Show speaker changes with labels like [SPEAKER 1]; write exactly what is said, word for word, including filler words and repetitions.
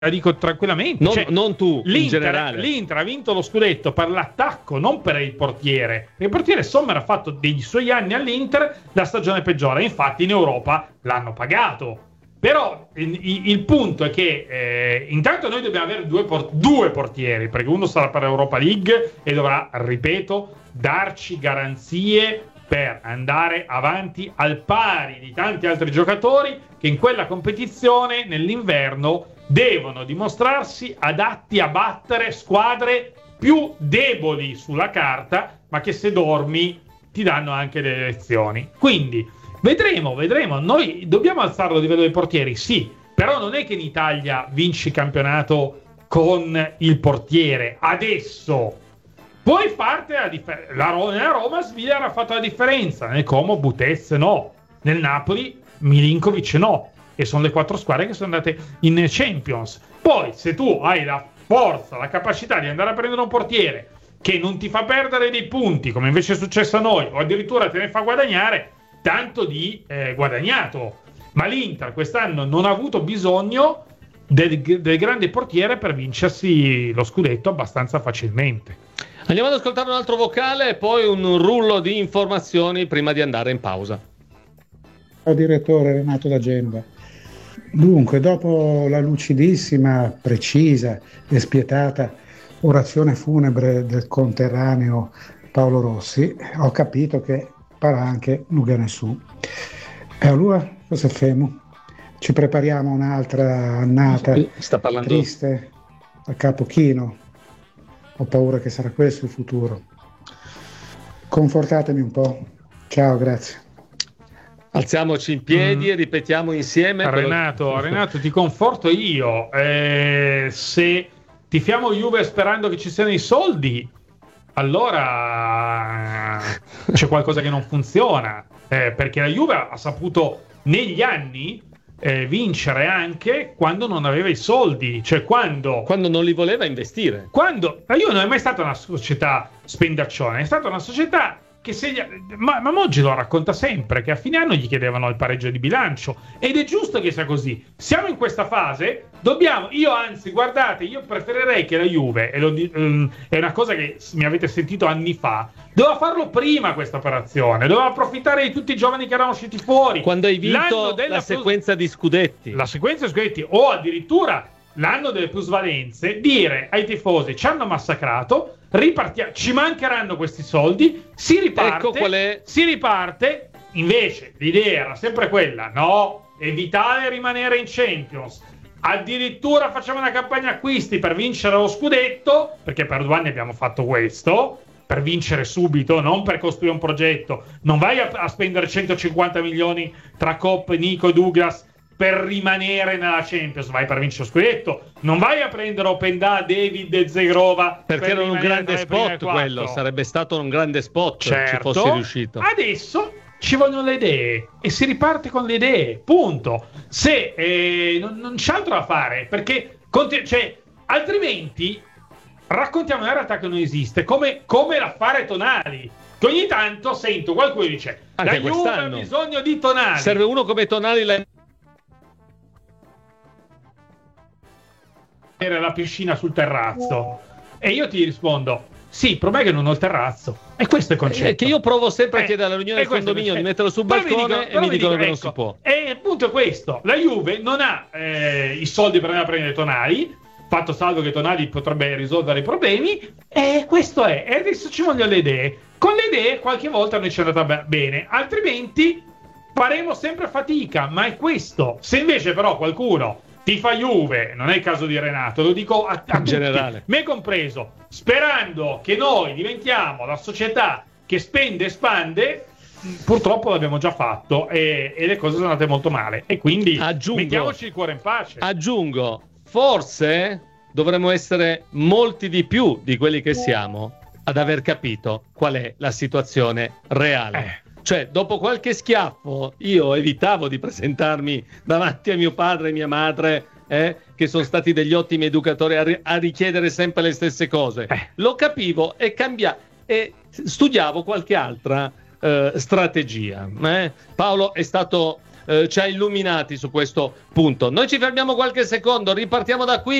[SPEAKER 1] la dico tranquillamente.
[SPEAKER 2] Non,
[SPEAKER 1] cioè,
[SPEAKER 2] non tu,
[SPEAKER 1] l'Inter,
[SPEAKER 2] in generale.
[SPEAKER 1] L'Inter ha vinto lo scudetto per l'attacco, non per il portiere. Il portiere Sommer ha fatto dei suoi anni all'Inter la stagione peggiore. Infatti in Europa l'hanno pagato. Però il, il punto è che eh, intanto noi dobbiamo avere due, port- due portieri, perché uno sarà per Europa League e dovrà, ripeto, darci garanzie per andare avanti al pari di tanti altri giocatori che in quella competizione nell'inverno devono dimostrarsi adatti a battere squadre più deboli sulla carta, ma che se dormi ti danno anche delle lezioni. Quindi vedremo, vedremo. Noi dobbiamo alzare il livello dei portieri, sì, però non è che in Italia vinci il campionato con il portiere. Adesso puoi farti la differenza. La Ro- nella Roma Svilar ha fatto la differenza, nel Como Butez no, nel Napoli Milinkovic no, e sono le quattro squadre che sono andate in Champions. Poi se tu hai la forza, la capacità di andare a prendere un portiere che non ti fa perdere dei punti, come invece è successo a noi, o addirittura te ne fa guadagnare, tanto di eh, guadagnato. Ma l'Inter quest'anno non ha avuto bisogno del, del grande portiere per vincersi lo scudetto abbastanza facilmente.
[SPEAKER 2] Andiamo ad ascoltare un altro vocale e poi un rullo di informazioni prima di andare in pausa.
[SPEAKER 3] Ciao direttore, Renato da Genova. Dunque, dopo la lucidissima, precisa e spietata orazione funebre del conterraneo Paolo Rossi, ho capito che parla anche Lugano su. E allora cosa facciamo? Ci prepariamo a un'altra annata
[SPEAKER 2] Sta parlando...
[SPEAKER 3] triste a capo chino. Ho paura che sarà questo il futuro. Confortatemi un po'. Ciao, grazie.
[SPEAKER 2] Alziamoci in piedi mm. e ripetiamo insieme.
[SPEAKER 1] Renato,
[SPEAKER 2] quello...
[SPEAKER 1] Renato, ti conforto io. Eh, se tifiamo Juve sperando che ci siano i soldi, allora c'è qualcosa che non funziona. Eh, perché la Juve ha saputo negli anni eh, vincere anche quando non aveva i soldi, cioè quando
[SPEAKER 2] quando non li voleva investire.
[SPEAKER 1] Quando la Juve non è mai stata una società spendaccione, è stata una società che se gli, ma, ma Moggi lo racconta sempre che a fine anno gli chiedevano il pareggio di bilancio, ed è giusto che sia così. Siamo in questa fase, dobbiamo, io anzi guardate, io preferirei che la Juve, e lo, um, è una cosa che mi avete sentito anni fa, doveva farlo prima questa operazione, doveva approfittare di tutti i giovani che erano usciti fuori
[SPEAKER 2] quando hai vinto la plus... sequenza di scudetti
[SPEAKER 1] la sequenza di scudetti o addirittura l'anno delle plusvalenze, dire ai tifosi ci hanno massacrato, ripartiamo, ci mancheranno questi soldi, si riparte,
[SPEAKER 2] ecco qual è...
[SPEAKER 1] si riparte. Invece l'idea era sempre quella, no, evitare di rimanere in Champions, addirittura facciamo una campagna acquisti per vincere lo scudetto, perché per due anni abbiamo fatto questo, per vincere subito, non per costruire un progetto. Non vai a, a spendere centocinquanta milioni tra Kopp, Nico e Douglas per rimanere nella Champions, vai per vincere lo scudetto. Non vai a prendere Openda, David e Zegrova
[SPEAKER 2] perché
[SPEAKER 1] per
[SPEAKER 2] era un grande spot, quello sarebbe stato un grande spot,
[SPEAKER 1] certo,
[SPEAKER 2] ci fosse riuscito.
[SPEAKER 1] Adesso ci vogliono le idee e si riparte con le idee, punto. Se eh, non, non c'è altro da fare, perché conti- cioè, altrimenti raccontiamo una realtà che non esiste, come, come l'affare Tonali, che ogni tanto sento qualcuno che dice
[SPEAKER 2] anche
[SPEAKER 1] la Juve ha bisogno di Tonali,
[SPEAKER 2] serve uno come Tonali, la...
[SPEAKER 1] era la piscina sul terrazzo, e io ti rispondo sì, il problema è che non ho il terrazzo, e questo è il concetto.
[SPEAKER 2] È che io provo sempre a
[SPEAKER 1] eh,
[SPEAKER 2] chiedere alla riunione del condominio di metterlo sul
[SPEAKER 1] però
[SPEAKER 2] balcone
[SPEAKER 1] dico,
[SPEAKER 2] e mi dicono
[SPEAKER 1] dico,
[SPEAKER 2] che
[SPEAKER 1] ecco,
[SPEAKER 2] non si può.
[SPEAKER 1] E il punto è questo: la Juve non ha eh, i soldi per andare a prendere Tonali, fatto salvo che Tonali potrebbe risolvere i problemi, e questo è. E adesso ci vogliono le idee. Con le idee qualche volta noi ci è andata bene, altrimenti faremo sempre fatica, ma è questo. Se invece però qualcuno ti fa Juve, non è il caso di Renato, lo dico a, a
[SPEAKER 2] in
[SPEAKER 1] tutti,
[SPEAKER 2] generale,
[SPEAKER 1] me compreso, sperando che noi diventiamo la società che spende e spande, purtroppo l'abbiamo già fatto e, e le cose sono andate molto male, e quindi aggiungo, mettiamoci il cuore in pace.
[SPEAKER 2] Aggiungo, forse dovremmo essere molti di più di quelli che siamo ad aver capito qual è la situazione reale.
[SPEAKER 1] Eh.
[SPEAKER 2] Cioè, dopo qualche schiaffo, io evitavo di presentarmi davanti a mio padre e mia madre, eh, che sono stati degli ottimi educatori, a, ri- a richiedere sempre le stesse cose.
[SPEAKER 1] Eh.
[SPEAKER 2] Lo capivo e cambia- e studiavo qualche altra eh, strategia. Eh? Paolo è stato eh, ci ha illuminati su questo punto. Noi ci fermiamo qualche secondo, ripartiamo da qui.